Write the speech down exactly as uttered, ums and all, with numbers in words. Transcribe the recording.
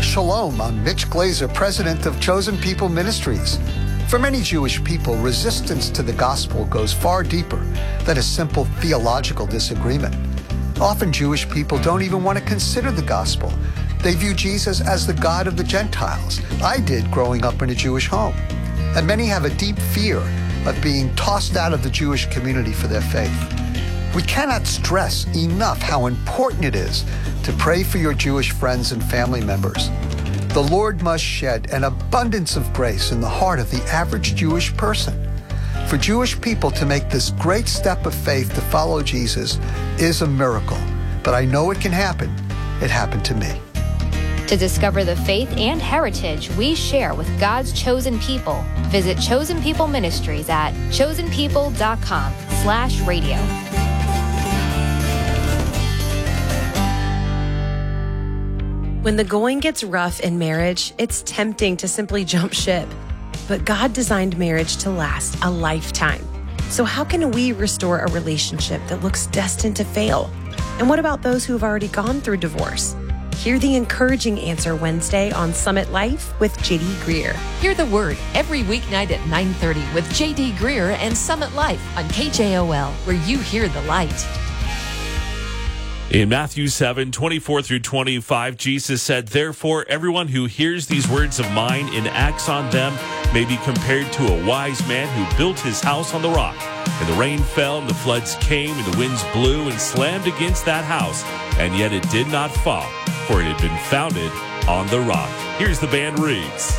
Shalom, I'm Mitch Glazer, president of Chosen People Ministries. For many Jewish people, resistance to the gospel goes far deeper than a simple theological disagreement. Often Jewish people don't even want to consider the gospel. They view Jesus as the God of the Gentiles. I did growing up in a Jewish home. And many have a deep fear of being tossed out of the Jewish community for their faith. We cannot stress enough how important it is to pray for your Jewish friends and family members. The Lord must shed an abundance of grace in the heart of the average Jewish person. For Jewish people to make this great step of faith to follow Jesus is a miracle. But I know it can happen. It happened to me. To discover the faith and heritage we share with God's chosen people, visit Chosen People Ministries at chosenpeople.com slash radio. When the going gets rough in marriage, it's tempting to simply jump ship. But God designed marriage to last a lifetime. So how can we restore a relationship that looks destined to fail? And what about those who have already gone through divorce? Hear the encouraging answer Wednesday on Summit Life with J D Greer. Hear the word every weeknight at nine thirty with J D Greer and Summit Life on K J O L, where you hear the light. In Matthew seven, twenty-four through twenty-five, Jesus said, "Therefore, everyone who hears these words of mine and acts on them may be compared to a wise man who built his house on the rock. And the rain fell, and the floods came, and the winds blew and slammed against that house, and yet it did not fall, for it had been founded on the rock." Here's the band Reeds.